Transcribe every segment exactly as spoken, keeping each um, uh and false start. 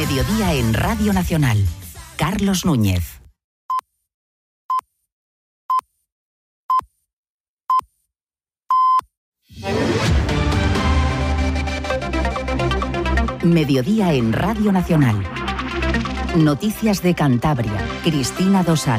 Mediodía en Radio Nacional. Carlos Núñez. Mediodía en Radio Nacional. Noticias de Cantabria. Cristina Dosal.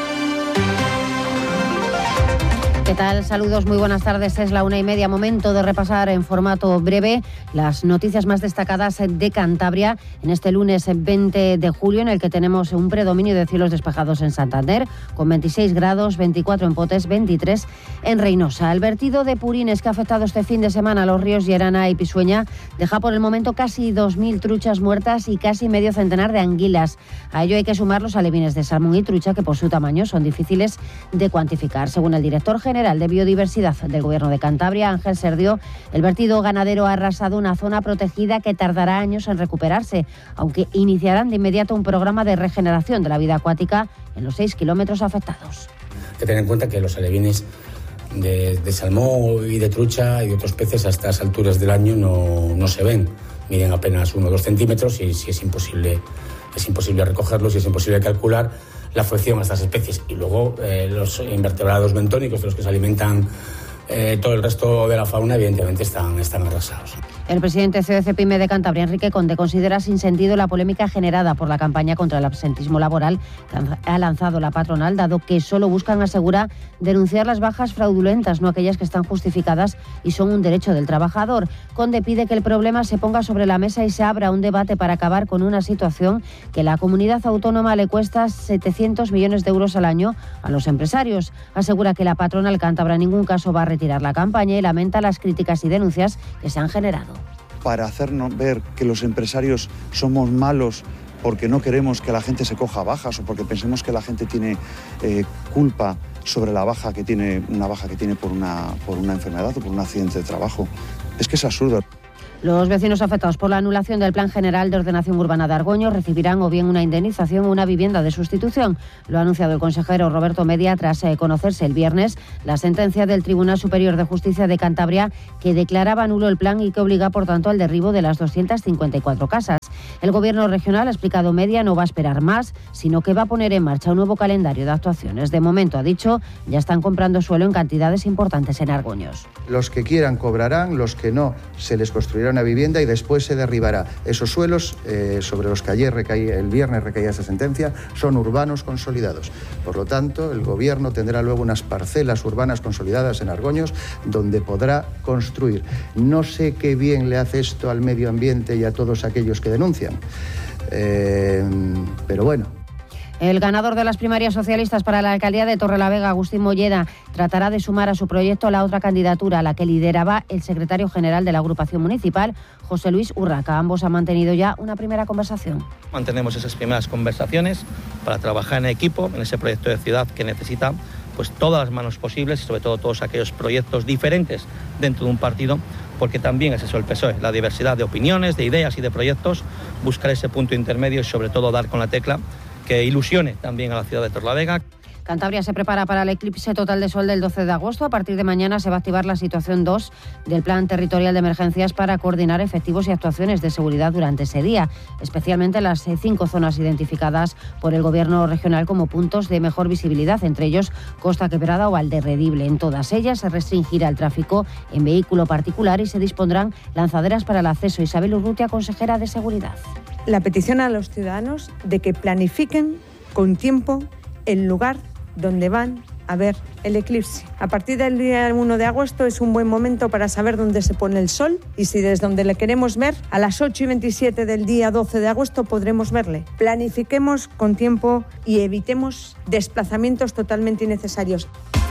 ¿Qué tal? Saludos, muy buenas tardes. Es la una y media, momento de repasar en formato breve las noticias más destacadas de Cantabria en este lunes veinte de julio, en el que tenemos un predominio de cielos despejados en Santander, con veintiséis grados, veinticuatro en Potes, veintitrés en Reynosa. El vertido de purines que ha afectado este fin de semana a los ríos Llerana y Pisueña deja por el momento casi dos mil truchas muertas y casi medio centenar de anguilas. A ello hay que sumar los alevines de salmón y trucha, que por su tamaño son difíciles de cuantificar. Según el director general de Biodiversidad del Gobierno de Cantabria, Ángel Serdio, el vertido ganadero ha arrasado una zona protegida que tardará años en recuperarse, aunque iniciarán de inmediato un programa de regeneración de la vida acuática en los seis kilómetros afectados. Hay que tener en cuenta que los alevines de, de salmón y de trucha y de otros peces a estas alturas del año no, no se ven. Miden apenas uno o dos centímetros y si es imposible, es imposible recogerlos y es imposible calcular la afección a estas especies. Y luego eh, los invertebrados bentónicos, de los que se alimentan eh, todo el resto de la fauna, evidentemente están, están arrasados. El presidente C O C Pyme de Cantabria, Enrique Conde, considera sin sentido la polémica generada por la campaña contra el absentismo laboral que ha lanzado la patronal, dado que solo buscan, asegura, denunciar las bajas fraudulentas, no aquellas que están justificadas y son un derecho del trabajador. Conde pide que el problema se ponga sobre la mesa y se abra un debate para acabar con una situación que la comunidad autónoma le cuesta setecientos millones de euros al año a los empresarios. Asegura que la patronal cántabra en ningún caso va a retirar la campaña y lamenta las críticas y denuncias que se han generado. Para hacernos ver que los empresarios somos malos porque no queremos que la gente se coja bajas o porque pensemos que la gente tiene eh, culpa sobre la baja que tiene, una baja que tiene por una, por una enfermedad o por un accidente de trabajo. Es que es absurdo. Los vecinos afectados por la anulación del Plan General de Ordenación Urbana de Argoño recibirán o bien una indemnización o una vivienda de sustitución. Lo ha anunciado el consejero Roberto Media tras eh, conocerse el viernes la sentencia del Tribunal Superior de Justicia de Cantabria, que declaraba nulo el plan y que obliga, por tanto, al derribo de las doscientas cincuenta y cuatro casas. El Gobierno regional, ha explicado Media, no va a esperar más, sino que va a poner en marcha un nuevo calendario de actuaciones. De momento, ha dicho, ya están comprando suelo en cantidades importantes en Argoños. Los que quieran cobrarán, los que no, se les construirá una vivienda y después se derribará. Esos suelos eh, sobre los que ayer recaía, el viernes recaía esa sentencia, son urbanos consolidados. Por lo tanto, el Gobierno tendrá luego unas parcelas urbanas consolidadas en Argoños donde podrá construir. No sé qué bien le hace esto al medio ambiente y a todos aquellos que denuncian, eh, pero bueno. El ganador de las primarias socialistas para la alcaldía de Torrelavega, Agustín Molleda, tratará de sumar a su proyecto la otra candidatura, la que lideraba el secretario general de la agrupación municipal, José Luis Urraca. Ambos han mantenido ya una primera conversación. Mantenemos esas primeras conversaciones para trabajar en equipo en ese proyecto de ciudad que necesita pues todas las manos posibles y sobre todo todos aquellos proyectos diferentes dentro de un partido, porque también es eso el P S O E, la diversidad de opiniones, de ideas y de proyectos, buscar ese punto intermedio y sobre todo dar con la tecla que ilusione también a la ciudad de Torrelavega. Cantabria se prepara para el eclipse total de sol del doce de agosto. A partir de mañana se va a activar la situación dos del Plan Territorial de Emergencias para coordinar efectivos y actuaciones de seguridad durante ese día, especialmente en las cinco zonas identificadas por el Gobierno regional como puntos de mejor visibilidad, entre ellos Costa Quebrada o Valderredible. En todas ellas se restringirá el tráfico en vehículo particular y se dispondrán lanzaderas para el acceso. Isabel Urrutia, consejera de Seguridad. La petición a los ciudadanos de que planifiquen con tiempo el lugar donde van a ver el eclipse. A partir del día uno de agosto es un buen momento para saber dónde se pone el sol y si desde donde le queremos ver, a las ocho y veintisiete del día doce de agosto podremos verle. Planifiquemos con tiempo y evitemos desplazamientos totalmente innecesarios.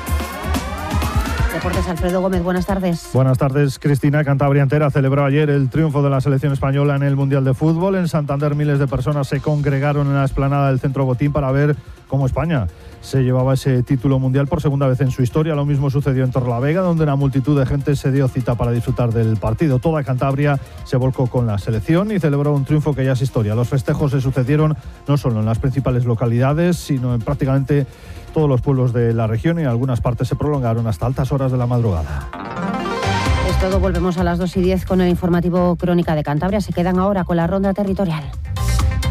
Deportes, Alfredo Gómez, buenas tardes. Buenas tardes, Cristina. Cantabria entera celebró ayer el triunfo de la selección española en el Mundial de Fútbol. En Santander miles de personas se congregaron en la explanada del Centro Botín para ver cómo España se llevaba ese título mundial por segunda vez en su historia. Lo mismo sucedió en Torrelavega, donde una multitud de gente se dio cita para disfrutar del partido. Toda Cantabria se volcó con la selección y celebró un triunfo que ya es historia. Los festejos se sucedieron no solo en las principales localidades, sino en prácticamente todos los pueblos de la región, y en algunas partes se prolongaron hasta altas horas de la madrugada. Es todo, volvemos a las dos y diez con el informativo Crónica de Cantabria. Se quedan ahora con la ronda territorial.